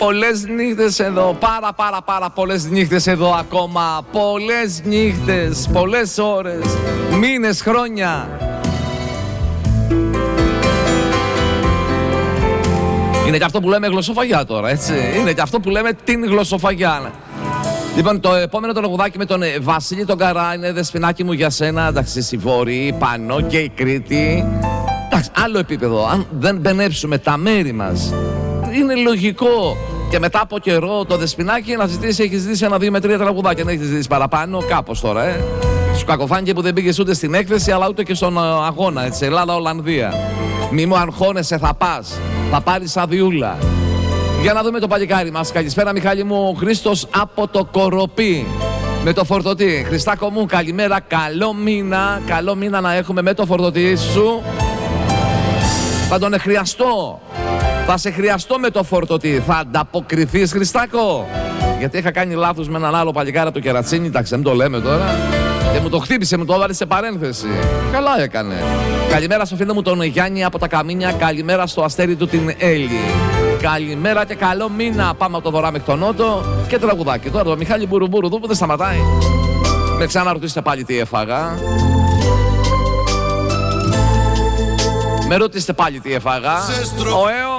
Πολλές νύχτες εδώ, πάρα πολλές νύχτες εδώ ακόμα. Πολλές νύχτες, πολλές ώρες, μήνες, χρόνια. Είναι και αυτό που λέμε γλωσσοφαγιά τώρα, έτσι. Είναι και αυτό που λέμε την γλωσσοφαγιά. Λοιπόν, το επόμενο το λογουδάκι με τον Βασίλη τον Καρά είναι «Δεσποινάκι μου για σένα». Εντάξει, η Βόρη, η Πανό και η Κρήτη. Εντάξει, άλλο επίπεδο. Αν δεν μπενέψουμε τα μέρη μας, είναι λογικό. Και μετά από καιρό το Δεσποινάκι να ζητήσει, έχει ζητήσει 1, 2 με 3 τραγουδάκια. Δεν έχει ζητήσει παραπάνω, κάπως τώρα, Σου κακοφάνηκε που δεν πήγες ούτε στην έκθεση, αλλά ούτε και στον αγώνα, έτσι. Ελλάδα-Ολλανδία. Μη μου αγχώνεσαι, θα πας. Θα πάρεις αδειούλα. Για να δούμε το παλικάρι μας. Καλησπέρα, Μιχάλη μου. Ο Χρήστος από το Κοροπή. Με το φορτωτή. Χριστάκο μου, καλημέρα. Καλό μήνα. Καλό μήνα να έχουμε με το φορτωτή σου. Θα τον χρειαστώ. Θα σε χρειαστώ με το φορτωτή. Θα ανταποκριθείς, Χριστάκο? Γιατί είχα κάνει λάθος με έναν άλλο παλικάρι από το Κερατσίνι. Εντάξει, μην το λέμε τώρα. Και μου το χτύπησε, μου το έβαλε σε παρένθεση. Καλά έκανε. Καλημέρα στο φίλο μου τον Γιάννη από τα Καμίνια. Καλημέρα στο αστέρι του την Έλλη. Καλημέρα και καλό μήνα. Πάμε από το βορρά μέχρι τον νότο. Και τραγουδάκι. Τώρα το Μιχάλη Μπουρουμπουρου που δεν σταματάει. Με ξαναρωτήσετε πάλι τι έφαγα. Με ρωτήσετε πάλι τι έφαγα.